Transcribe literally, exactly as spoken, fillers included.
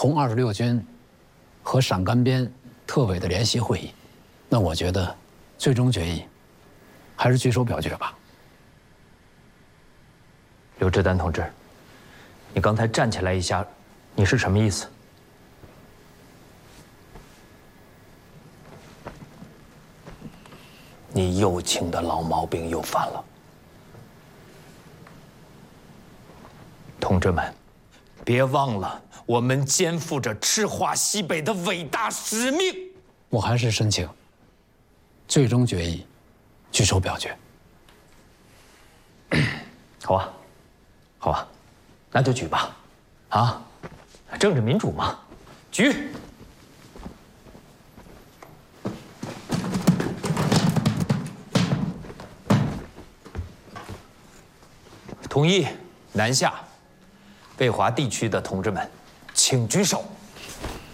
红二十六军和陕甘边特委的联席会议，那我觉得最终决议还是举手表决吧。 刘志丹同志，你刚才站起来一下，你是什么意思？ 你右倾的老毛病又犯了。 同志们， 别忘了，我们肩负着赤化西北的伟大使命。 我还是申请最终决议举手表决。 好啊，好啊，那就举吧，啊，政治民主嘛，举。 同意南下，渭华地区的同志们，请举手。